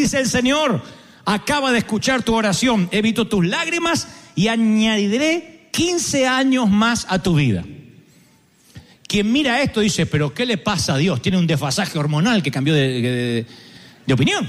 dice el Señor, acaba de escuchar tu oración, evito tus lágrimas y añadiré 15 años más a tu vida. Quien mira esto dice, pero ¿qué le pasa a Dios? Tiene un desfasaje hormonal que cambió de opinión.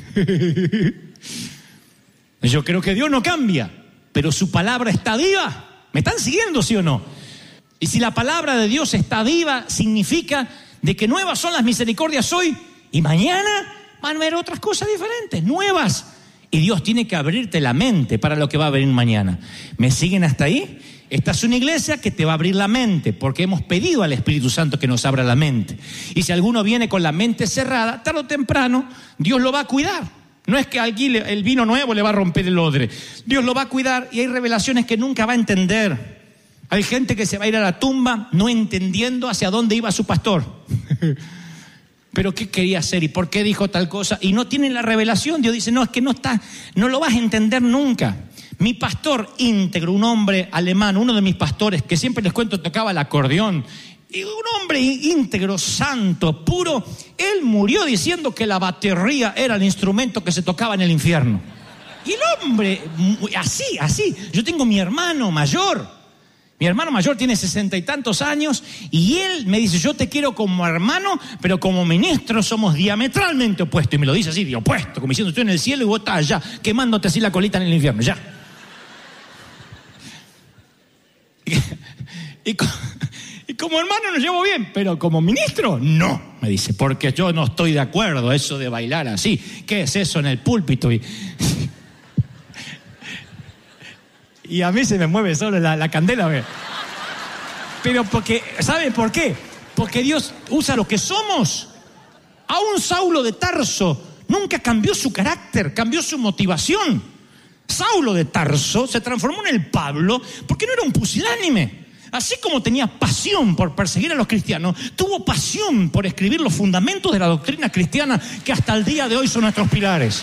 Yo creo que Dios no cambia, pero su palabra está viva. ¿Me están siguiendo, sí o no? Y si la palabra de Dios está viva, significa de que nuevas son las misericordias hoy y mañana van a haber otras cosas diferentes, nuevas. Y Dios tiene que abrirte la mente para lo que va a venir mañana. ¿Me siguen hasta ahí? Esta es una iglesia que te va a abrir la mente, porque hemos pedido al Espíritu Santo que nos abra la mente. Y si alguno viene con la mente cerrada, tarde o temprano, Dios lo va a cuidar. No es que aquí el vino nuevo le va a romper el odre. Dios lo va a cuidar y hay revelaciones que nunca va a entender. Hay gente que se va a ir a la tumba no entendiendo hacia dónde iba su pastor. Pero ¿qué quería hacer? ¿Y por qué dijo tal cosa? Y no tienen la revelación. Dios dice, no, es que no lo vas a entender nunca. Mi pastor íntegro, un hombre alemán, uno de mis pastores, que siempre les cuento tocaba el acordeón, y un hombre íntegro, santo, puro, él murió diciendo que la batería era el instrumento que se tocaba en el infierno. Y el hombre, así, yo tengo mi hermano mayor. Mi hermano mayor tiene 60 y tantos años y él me dice, yo te quiero como hermano, pero como ministro somos diametralmente opuestos. Y me lo dice así, de opuesto, como diciendo, estoy en el cielo y vos estás allá, quemándote así la colita en el infierno, ya. Y como hermano nos llevo bien, pero como ministro, no, me dice, porque yo no estoy de acuerdo eso de bailar así. ¿Qué es eso en el púlpito? Y a mí se me mueve solo la candela. Pero porque, ¿saben por qué? Porque Dios usa lo que somos. Aún Saulo de Tarso nunca cambió su carácter, cambió su motivación. Saulo de Tarso se transformó en el Pablo porque no era un pusilánime. Así como tenía pasión por perseguir a los cristianos, tuvo pasión por escribir los fundamentos de la doctrina cristiana que hasta el día de hoy son nuestros pilares.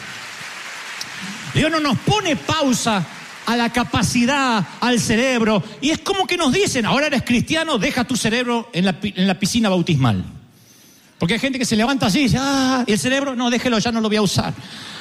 Dios no nos pone pausa a la capacidad, al cerebro, y es como que nos dicen, ahora eres cristiano, deja tu cerebro en la piscina bautismal. Porque hay gente que se levanta así y dice, y el cerebro, no, déjelo, ya no lo voy a usar.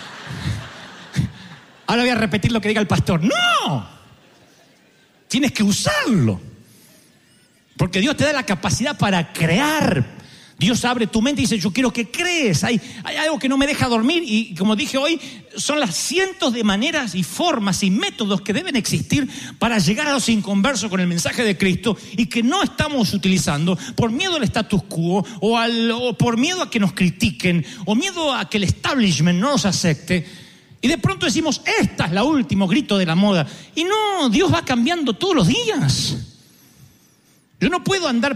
Ahora voy a repetir lo que diga el pastor. ¡No! Tienes que usarlo. Porque Dios te da la capacidad para crear. Dios abre tu mente y dice, yo quiero que crees. Hay algo que no me deja dormir y como dije hoy, son las cientos de maneras y formas y métodos que deben existir para llegar a los inconversos con el mensaje de Cristo y que no estamos utilizando por miedo al status quo o por miedo a que nos critiquen o miedo a que el establishment no nos acepte. Y de pronto decimos, esta es la último grito de la moda. Y no, Dios va cambiando todos los días. Yo no puedo andar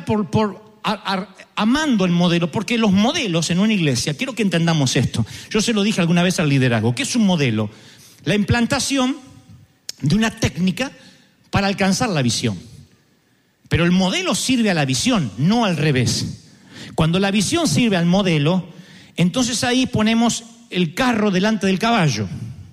amando el modelo, porque los modelos en una iglesia, quiero que entendamos esto. Yo se lo dije alguna vez al liderazgo. ¿Qué es un modelo? La implantación de una técnica para alcanzar la visión. Pero el modelo sirve a la visión, no al revés. Cuando la visión sirve al modelo, entonces ahí ponemos el carro delante del caballo.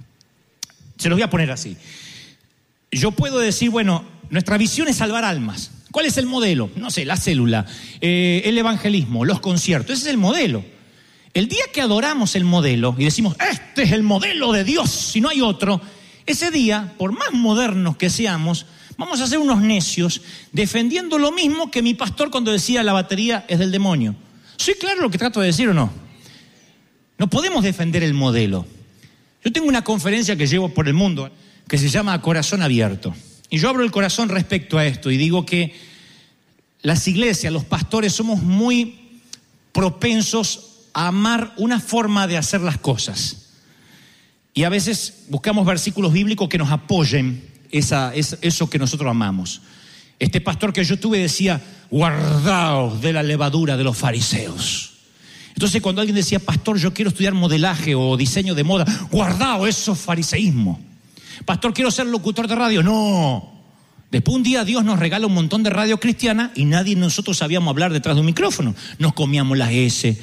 Se los voy a poner así. Yo puedo decir, bueno, nuestra visión es salvar almas. ¿Cuál es el modelo? No sé, la célula, el evangelismo, los conciertos. Ese es el modelo. El día que adoramos el modelo y decimos, este es el modelo de Dios, si no hay otro, ese día, por más modernos que seamos, vamos a ser unos necios defendiendo lo mismo que mi pastor cuando decía la batería es del demonio. ¿Soy claro lo que trato de decir o no? No podemos defender el modelo. Yo tengo una conferencia que llevo por el mundo que se llama Corazón Abierto. Y yo abro el corazón respecto a esto y digo que las iglesias, los pastores, somos muy propensos a amar una forma de hacer las cosas. Y a veces buscamos versículos bíblicos que nos apoyen eso que nosotros amamos. Este pastor que yo tuve decía, guardaos de la levadura de los fariseos. Entonces cuando alguien decía, pastor, yo quiero estudiar modelaje o diseño de moda, guardaos, eso es fariseísmo. Pastor, quiero ser locutor de radio. No. Después un día Dios nos regala un montón de radio cristiana y nadie de nosotros sabíamos hablar detrás de un micrófono. Nos comíamos las S,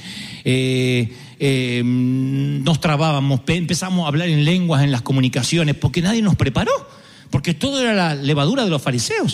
nos trabábamos, empezamos a hablar en lenguas en las comunicaciones porque nadie nos preparó, porque todo era la levadura de los fariseos.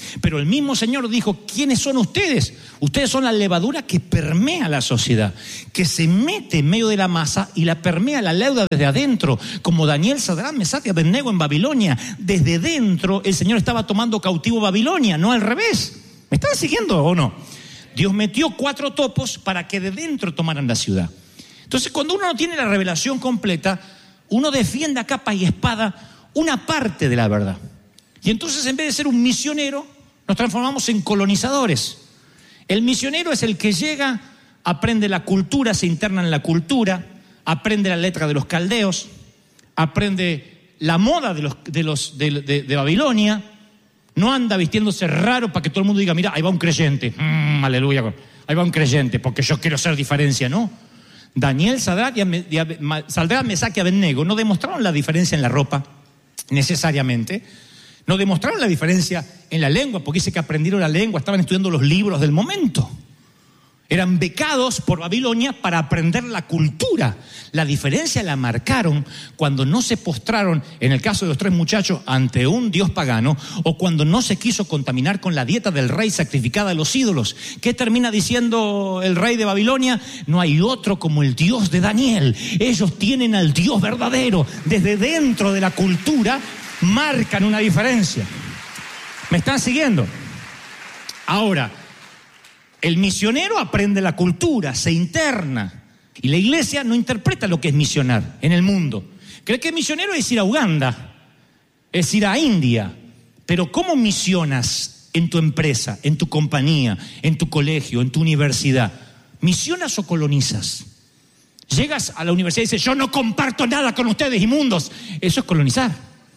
Pero el mismo Señor dijo, ¿quiénes son ustedes? Ustedes son la levadura que permea la sociedad, que se mete en medio de la masa y la permea, la leuda desde adentro, como Daniel, Sadrach, Mesach y Abednego en Babilonia. Desde dentro el Señor estaba tomando cautivo Babilonia, no al revés. ¿Me están siguiendo o no? Dios metió 4 topos para que de dentro tomaran la ciudad. Entonces, cuando uno no tiene la revelación completa, uno defiende a capa y espada una parte de la verdad. Y entonces, en vez de ser un misionero, nos transformamos en colonizadores. El misionero es el que llega, aprende la cultura, se interna en la cultura, aprende la letra de los caldeos, aprende la moda de Babilonia, no anda vistiéndose raro para que todo el mundo diga, mira, ahí va un creyente, aleluya, ahí va un creyente, porque yo quiero hacer diferencia, ¿no? Daniel, Sadrach, Mesach y Abednego no demostraron la diferencia en la ropa, necesariamente. No demostraron la diferencia en la lengua, porque dice que aprendieron la lengua, estaban estudiando los libros del momento. Eran becados por Babilonia para aprender la cultura. La diferencia la marcaron cuando no se postraron, en el caso de los 3 muchachos, ante un dios pagano, o cuando no se quiso contaminar con la dieta del rey sacrificada a los ídolos. ¿Qué termina diciendo el rey de Babilonia? No hay otro como el Dios de Daniel. Ellos tienen al Dios verdadero. Desde dentro de la cultura marcan una diferencia. ¿Me están siguiendo? Ahora, el misionero aprende la cultura, se interna. Y la iglesia no interpreta lo que es misionar en el mundo. Cree que misionero es ir a Uganda, es ir a India. Pero ¿cómo misionas en tu empresa, en tu compañía, en tu colegio, en tu universidad? ¿Misionas o colonizas? Llegas a la universidad y dices, yo no comparto nada con ustedes, inmundos. Eso es colonizar.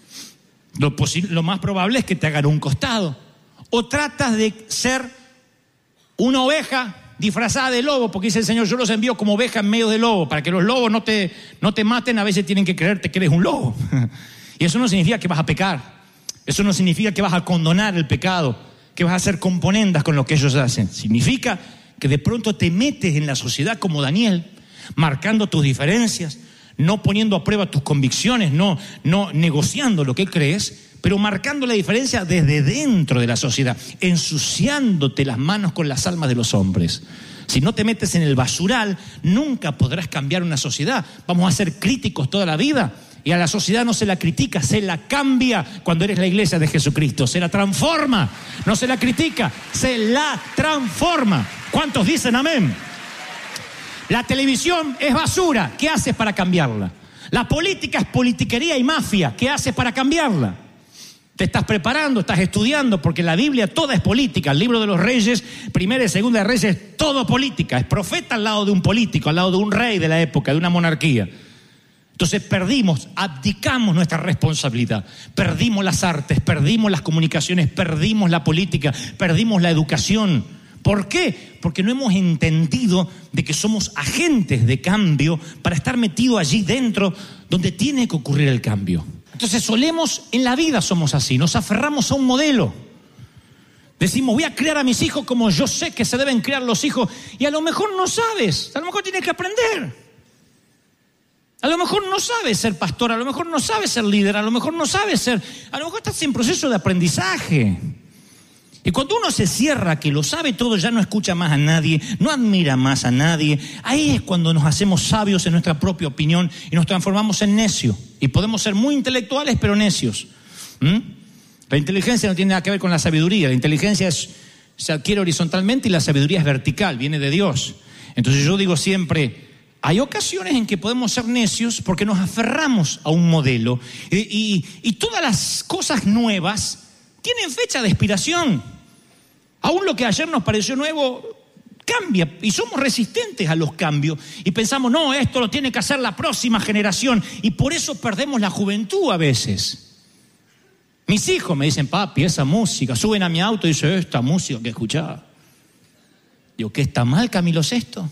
Lo más probable es que te hagan un costado. O tratas de ser una oveja disfrazada de lobo, porque dice el Señor, yo los envío como oveja en medio de lobo, para que los lobos no te maten, a veces tienen que creerte que eres un lobo. Y eso no significa que vas a pecar, eso no significa que vas a condonar el pecado, que vas a hacer componendas con lo que ellos hacen. Significa que de pronto te metes en la sociedad como Daniel, marcando tus diferencias, no poniendo a prueba tus convicciones, no negociando lo que crees, pero marcando la diferencia desde dentro de la sociedad, ensuciándote las manos con las almas de los hombres. Si no te metes en el basural, nunca podrás cambiar una sociedad. Vamos a ser críticos toda la vida, y a la sociedad no se la critica, se la cambia cuando eres la iglesia de Jesucristo. Se la transforma, no se la critica, se la transforma. ¿Cuántos dicen amén? La televisión es basura, ¿qué haces para cambiarla? La política es politiquería y mafia, ¿qué haces para cambiarla? Te estás preparando, estás estudiando, porque la Biblia toda es política. El libro de los Reyes, Primera y Segunda de Reyes, es todo política. Es profeta al lado de un político, al lado de un rey de la época, de una monarquía. Entonces abdicamos nuestra responsabilidad. Perdimos las artes, perdimos las comunicaciones, perdimos la política, perdimos la educación. ¿Por qué? Porque no hemos entendido de que somos agentes de cambio para estar metidos allí dentro donde tiene que ocurrir el cambio. Entonces en la vida somos así, nos aferramos a un modelo. Decimos, voy a criar a mis hijos como yo sé que se deben criar los hijos, y a lo mejor no sabes, a lo mejor tienes que aprender. A lo mejor no sabes ser pastor, a lo mejor no sabes ser líder, a lo mejor estás en proceso de aprendizaje. Y cuando uno se cierra, que lo sabe todo, ya no escucha más a nadie, no admira más a nadie, ahí es cuando nos hacemos sabios en nuestra propia opinión y nos transformamos en necios. Y podemos ser muy intelectuales, pero necios. La inteligencia no tiene nada que ver con la sabiduría. La inteligencia se adquiere horizontalmente y la sabiduría es vertical, viene de Dios. Entonces yo digo siempre, hay ocasiones en que podemos ser necios porque nos aferramos a un modelo. Y todas las cosas nuevas tienen fecha de expiración. Aún lo que ayer nos pareció nuevo cambia, y somos resistentes a los cambios y pensamos, no, esto lo tiene que hacer la próxima generación, y por eso perdemos la juventud a veces. Mis hijos me dicen, papi, esa música, suben a mi auto y dicen, esta música que escuchaba. Digo, ¿qué está mal, Camilo Sesto?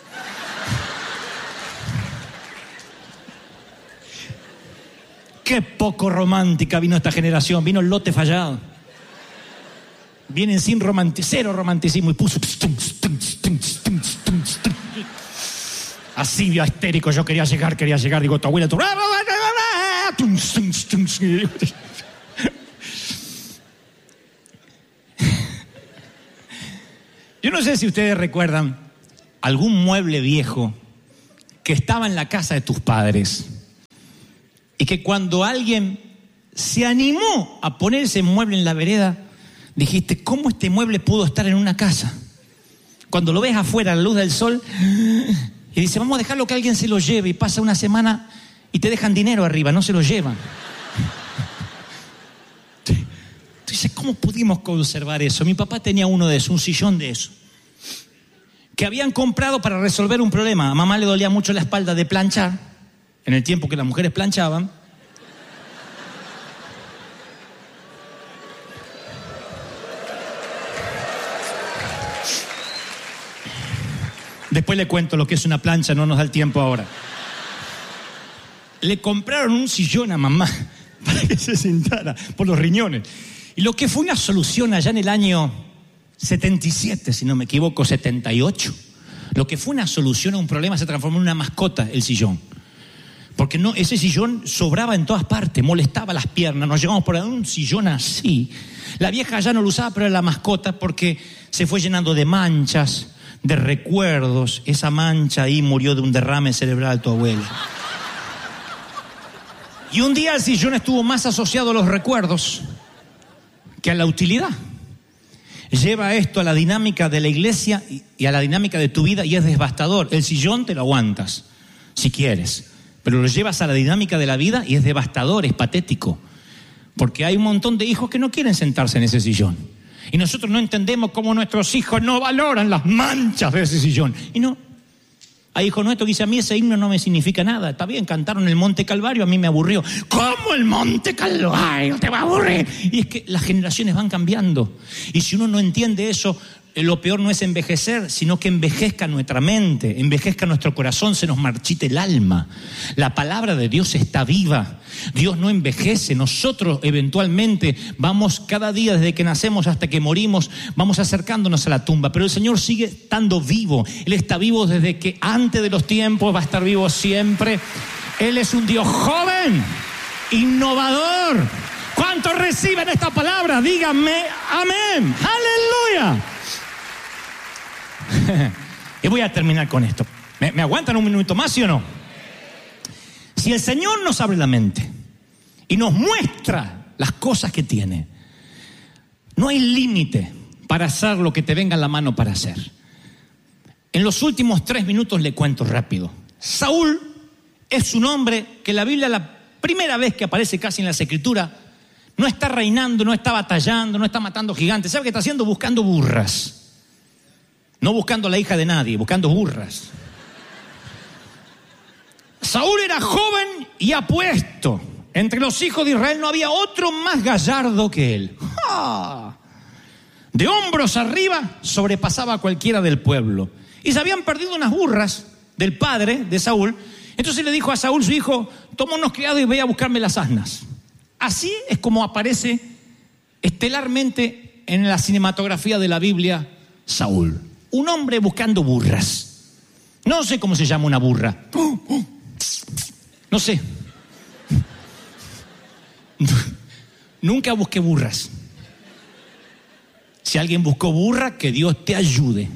Qué poco romántica vino esta generación, vino el lote fallado. Vienen sin cero romanticismo y puso así histérico. Yo quería llegar, digo, tu abuela, Yo no sé si ustedes recuerdan algún mueble viejo que estaba en la casa de tus padres y que cuando alguien se animó a poner ese mueble en la vereda, dijiste, ¿cómo este mueble pudo estar en una casa? Cuando lo ves afuera a la luz del sol y dice, vamos a dejarlo que alguien se lo lleve, y pasa una semana y te dejan dinero arriba, no se lo llevan. Tú dices, ¿cómo pudimos conservar eso? Mi papá tenía uno de esos, un sillón de eso, que habían comprado para resolver un problema. A mamá le dolía mucho la espalda de planchar, en el tiempo que las mujeres planchaban. Después le cuento lo que es una plancha, no nos da el tiempo ahora. Le compraron un sillón a mamá para que se sentara por los riñones. Y lo que fue una solución allá en el año 77, si no me equivoco, 78. Lo que fue una solución a un problema se transformó en una mascota, el sillón. Porque no, ese sillón sobraba en todas partes, molestaba las piernas. Nos llevamos por ahí un sillón así. La vieja ya no lo usaba, pero era la mascota porque se fue llenando de manchas, de recuerdos. Esa mancha ahí murió de un derrame cerebral tu abuelo. Y un día el sillón estuvo más asociado a los recuerdos que a la utilidad. Lleva esto a la dinámica de la iglesia y a la dinámica de tu vida y es devastador. El sillón te lo aguantas, si quieres, pero lo llevas a la dinámica de la vida y es devastador, es patético. Porque hay un montón de hijos que no quieren sentarse en ese sillón. Y nosotros no entendemos cómo nuestros hijos no valoran las manchas de ese sillón. Y no. Hay hijos nuestros que dicen, a mí ese himno no me significa nada. Está bien, cantaron el Monte Calvario, a mí me aburrió. ¿Cómo el Monte Calvario te va a aburrir? Y es que las generaciones van cambiando. Y si uno no entiende eso, lo peor no es envejecer, sino que envejezca nuestra mente, envejezca nuestro corazón, se nos marchite el alma. La palabra de Dios está viva. Dios no envejece. Nosotros eventualmente vamos cada día desde que nacemos hasta que morimos, vamos acercándonos a la tumba. Pero el Señor sigue estando vivo. Él está vivo desde que antes de los tiempos, va a estar vivo siempre. Él es un Dios joven, innovador. ¿Cuántos reciben esta palabra? Díganme amén. ¡Aleluya! Y voy a terminar con esto. ¿Me aguantan un minuto más, sí o no? Si el Señor nos abre la mente y nos muestra las cosas que tiene, no hay límite para hacer lo que te venga en la mano para hacer. En los últimos 3 minutos le cuento rápido. Saúl es un hombre que la Biblia, la primera vez que aparece casi en las Escrituras, no está reinando, no está batallando, no está matando gigantes. ¿Sabe qué está haciendo? Buscando burras. No buscando a la hija de nadie, buscando burras. Saúl era joven y apuesto. Entre los hijos de Israel no había otro más gallardo que él. ¡Ah! De hombros arriba sobrepasaba a cualquiera del pueblo. Y se habían perdido unas burras del padre de Saúl. Entonces le dijo a Saúl, su hijo, toma unos criados y ve a buscarme las asnas. Así es como aparece estelarmente en la cinematografía de la Biblia Saúl. Un hombre buscando burras. No sé cómo se llama una burra. No sé. Nunca busqué burras. Si alguien buscó burra, que Dios te ayude.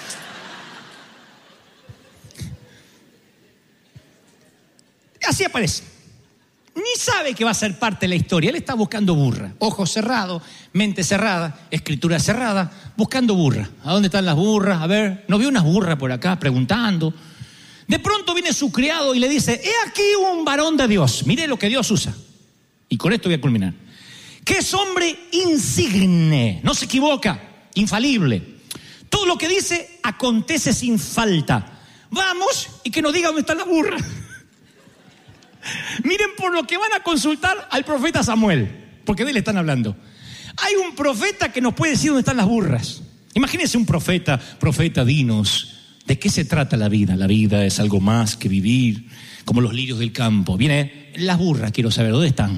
Así aparece. Ni sabe que va a ser parte de la historia. Él está buscando burra. Ojos cerrados, mente cerrada, escritura cerrada, buscando burra. ¿A dónde están las burras? A ver, ¿no vio unas burras por acá preguntando? De pronto viene su criado y le dice, he aquí un varón de Dios. Mire lo que Dios usa. Y con esto voy a culminar. Que es hombre insigne, no se equivoca, infalible. Todo lo que dice acontece sin falta. Vamos y que nos diga dónde están las burras. Miren por lo que van a consultar al profeta Samuel, porque de él están hablando. Hay un profeta que nos puede decir dónde están las burras. Imagínense un profeta, dinos, ¿de qué se trata la vida? La vida es algo más que vivir, como los lirios del campo. Viene, las burras, quiero saber, ¿dónde están?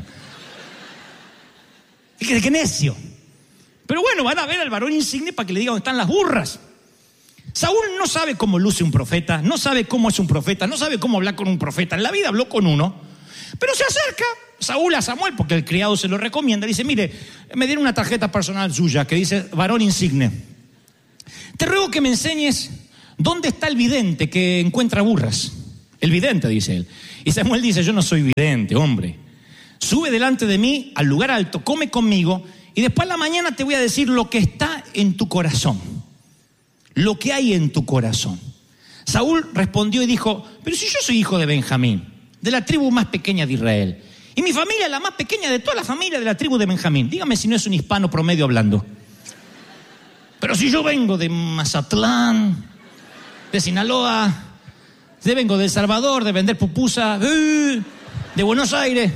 ¡Qué necio! Pero bueno, van a ver al varón insigne para que le diga dónde están las burras. Saúl no sabe cómo luce un profeta, no sabe cómo es un profeta, no sabe cómo hablar con un profeta. En la vida habló con uno, pero se acerca Saúl a Samuel, porque el criado se lo recomienda. Dice, mire, me dieron una tarjeta personal suya que dice varón insigne. te ruego que me enseñes dónde está el vidente que encuentra burras. El vidente, dice él. Y Samuel dice, yo no soy vidente, hombre. Sube delante de mí al lugar alto, come conmigo, y después a la mañana te voy a decir lo que está en tu corazón. Lo que hay en tu corazón. Saúl respondió y dijo, pero si yo soy hijo de Benjamín, de la tribu más pequeña de Israel, y mi familia es la más pequeña de toda la familia de la tribu de Benjamín. Dígame si no es un hispano promedio hablando. Pero si yo vengo de Mazatlán, de Sinaloa, vengo de El Salvador, de vender pupusa, de Buenos Aires.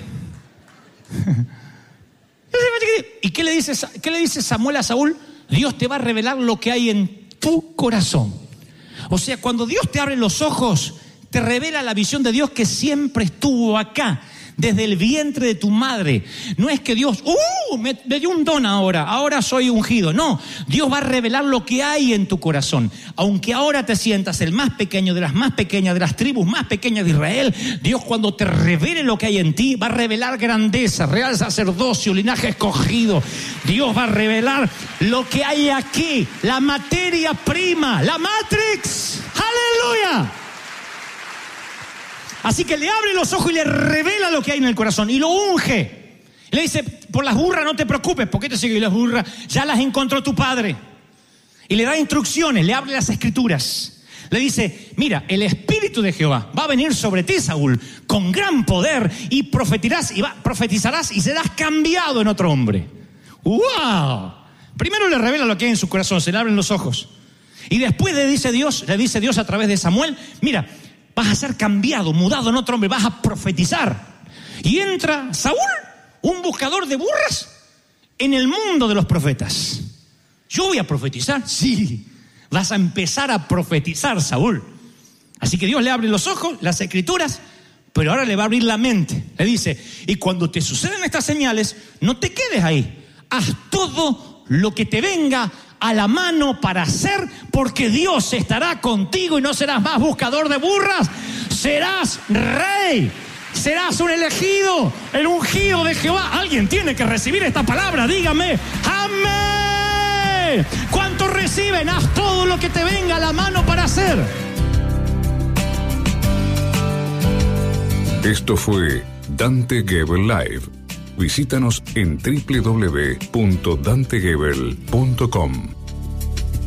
¿Y qué le dice Samuel a Saúl? Dios te va a revelar lo que hay en tu corazón. O sea, cuando Dios te abre los ojos, te revela la visión de Dios que siempre estuvo acá, desde el vientre de tu madre. No es que Dios, me dio un don ahora soy ungido. No, Dios va a revelar lo que hay en tu corazón. Aunque ahora te sientas el más pequeño de las más pequeñas, de las tribus más pequeñas de Israel, Dios cuando te revele lo que hay en ti, va a revelar grandeza, real sacerdocio, linaje escogido. Dios va a revelar lo que hay aquí, la materia prima, la matrix. ¡Aleluya! Así que le abre los ojos y le revela lo que hay en el corazón y lo unge. Le dice, por las burras no te preocupes, ¿por qué te sigue? Las burras ya las encontró tu padre. Y le da instrucciones, le abre las escrituras. Le dice, mira, el Espíritu de Jehová va a venir sobre ti, Saúl, con gran poder y profetizarás y serás cambiado en otro hombre. ¡Wow! Primero le revela lo que hay en su corazón, se le abren los ojos. Y después le dice Dios a través de Samuel, mira, vas a ser cambiado, mudado en otro hombre, vas a profetizar. Y entra Saúl, un buscador de burras, en el mundo de los profetas. ¿Yo voy a profetizar? Sí, vas a empezar a profetizar, Saúl. Así que Dios le abre los ojos, las escrituras, pero ahora le va a abrir la mente. Le dice, y cuando te suceden estas señales, no te quedes ahí. Haz todo lo que te venga a la mano para hacer, porque Dios estará contigo y no serás más buscador de burras, serás rey, serás un elegido, el ungido de Jehová. Alguien tiene que recibir esta palabra, dígame, amén. ¿Cuántos reciben? Haz todo lo que te venga a la mano para hacer. Esto fue Dante Gebel Live. Visítanos en www.dantegebel.com.